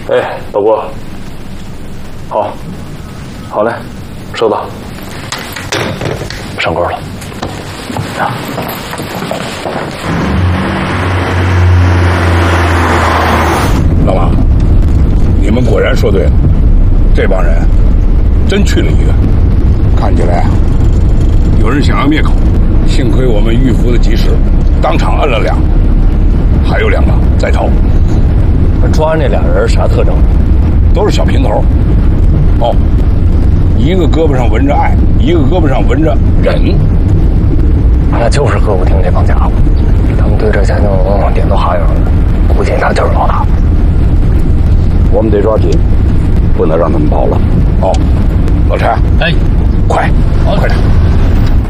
哎，老郭，好，好嘞，收到，上钩了。啊， 老马，你们果然说对了，这帮人真去了医院。看起来啊，有人想要灭口，幸亏我们预伏的及时，当场摁了2个，还有2个在逃。 抓那俩人啥特征？ 都是小平头。哦，一个胳膊上纹着爱，一个胳膊上纹着忍。 那就是歌舞厅这帮家伙，他们对这钱就点头哈腰的，估计他就是老大。 我们得抓紧，不能让他们跑了。哦，老柴， 哎， 快点！